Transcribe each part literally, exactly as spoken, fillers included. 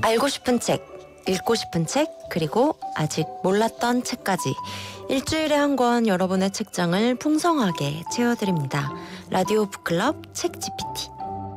알고 싶은 책, 읽고 싶은 책, 그리고 아직 몰랐던 책까지 일주일에 한 권 여러분의 책장을 풍성하게 채워드립니다. 라디오 북클럽 책 지피티.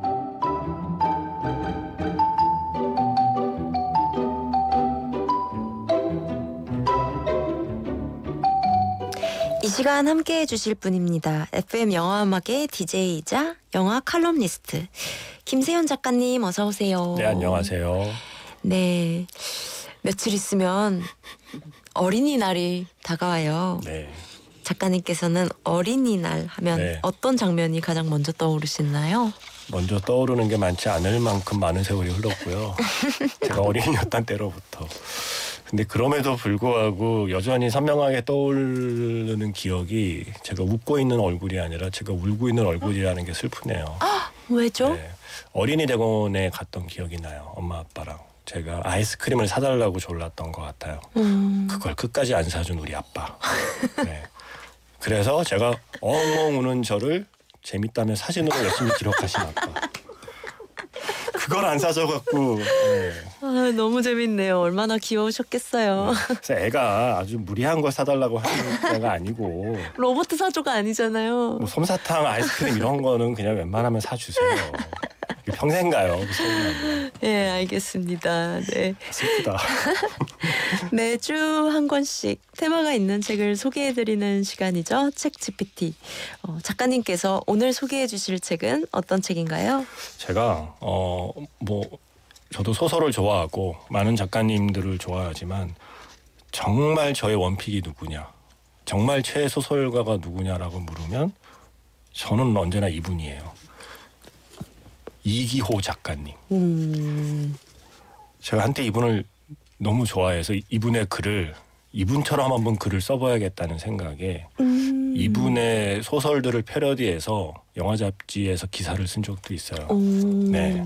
이 시간 함께해 주실 분입니다. 에프엠 영화음악의 디제이이자 영화 칼럼니스트 김세윤 작가님 어서 오세요. 네, 안녕하세요. 네, 며칠 있으면 어린이날이 다가와요. 네. 작가님께서는 어린이날 하면 네. 어떤 장면이 가장 먼저 떠오르시나요? 먼저 떠오르는 게 많지 않을 만큼 많은 세월이 흘렀고요. 제가 어린이였던 때로부터. 근데 그럼에도 불구하고 여전히 선명하게 떠오르는 기억이 제가 웃고 있는 얼굴이 아니라 제가 울고 있는 얼굴이라는 게 슬프네요. 아, 왜죠? 네. 어린이 대공원에 갔던 기억이 나요. 엄마 아빠랑. 제가 아이스크림을 사달라고 졸랐던 것 같아요. 음. 그걸 끝까지 안 사준 우리 아빠. 네. 그래서 제가 엉엉 우는 저를 재밌다며 사진으로 열심히 기록하신 아빠. 그걸 안 사줘갖고. 네. 아, 너무 재밌네요. 얼마나 귀여우셨겠어요. 그래서 애가 아주 무리한 걸 사달라고 하는 애가 아니고 로버트 사조가 아니잖아요. 뭐 솜사탕, 아이스크림 이런 거는 그냥 웬만하면 사주세요. 평생 가요. 예, 알겠습니다. 네. 슬프다. 매주 한 권씩 테마가 있는 책을 소개해드리는 시간이죠. 책 지피티. 어, 작가님께서 오늘 소개해주실 책은 어떤 책인가요? 제가 어 뭐 저도 소설을 좋아하고 많은 작가님들을 좋아하지만 정말 저의 원픽이 누구냐, 정말 최애 소설가가 누구냐라고 물으면 저는 언제나 이분이에요. 이기호 작가님. 음. 제가 한때 이분을 너무 좋아해서 이분의 글을 이분처럼 한번 글을 써봐야겠다는 생각에 음. 이분의 소설들을 패러디해서 영화 잡지에서 기사를 쓴 적도 있어요. 오. 네.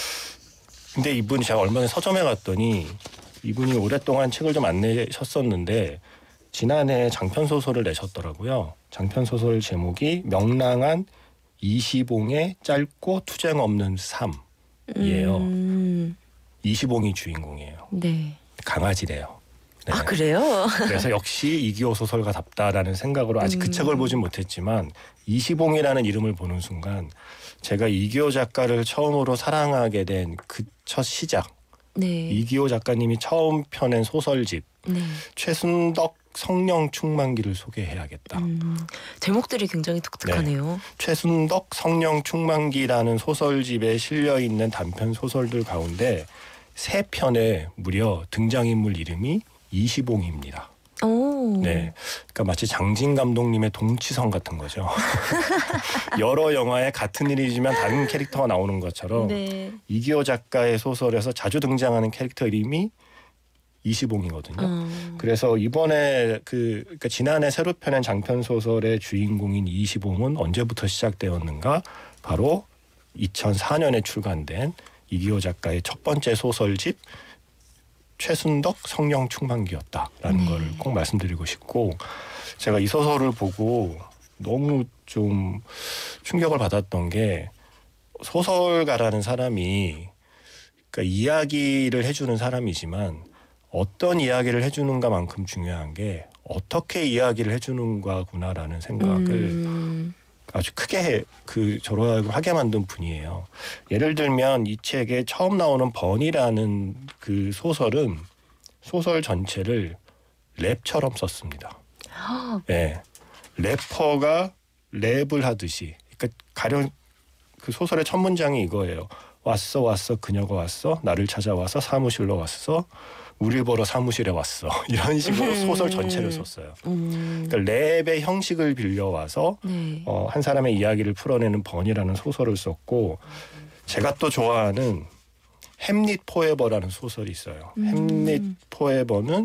근데 이분이 제가 얼마 전에 서점에 갔더니 이분이 오랫동안 책을 좀 안 내셨었는데 지난해 장편 소설을 내셨더라고요. 장편 소설 제목이 명랑한 이시봉의 짧고 투쟁 없는 삶이에요. 음. 이시봉이 주인공이에요. 네. 강아지래요. 네. 아, 그래요? 그래서 역시 이기호 소설가답다라는 생각으로 아직 그 음. 책을 보진 못했지만 이시봉이라는 이름을 보는 순간 제가 이기호 작가를 처음으로 사랑하게 된 그 첫 시작. 네. 이기호 작가님이 처음 펴낸 소설집 네. 최순덕 성령 충만기를 소개해야겠다. 음. 제목들이 굉장히 독특하네요. 최순덕 성령 충만기라는 소설집에 실려있는 단편 소설들 가운데 세 편에 무려 등장인물 이름이 이시봉입니다. 오. 네, 그러니까 마치 장진 감독님의 동치성 같은 거죠. 여러 영화에 같은 일이지만 다른 캐릭터가 나오는 것처럼 네. 이기호 작가의 소설에서 자주 등장하는 캐릭터 이름이 이시봉이거든요. 음. 그래서 이번에 그 그러니까 지난해 새로 펴낸 장편 소설의 주인공인 이시봉은 언제부터 시작되었는가? 바로 이천사 년에 출간된 이기호 작가의 첫 번째 소설집 최순덕 성령 충만기였다라는 네. 걸 꼭 말씀드리고 싶고, 제가 이 소설을 보고 너무 좀 충격을 받았던 게 소설가라는 사람이 그러니까 이야기를 해주는 사람이지만 어떤 이야기를 해주는가만큼 중요한 게 어떻게 이야기를 해주는가구나라는 생각을 음. 아주 크게 그 저를 하게 만든 분이에요. 예를 들면 이 책에 처음 나오는 번이라는 그 소설은 소설 전체를 랩처럼 썼습니다. 네, 래퍼가 랩을 하듯이. 그러니까 가령 그 소설의 첫 문장이 이거예요. 왔어 왔어 그녀가 왔어 나를 찾아와서 사무실로 왔어 우리 보러 사무실에 왔어. 이런 식으로 소설 전체를 썼어요. 음. 그러니까 랩의 형식을 빌려와서 네. 어, 한 사람의 이야기를 풀어내는 번이라는 소설을 썼고, 제가 또 좋아하는 햄릿 포에버라는 소설이 있어요. 음. 햄릿 포에버는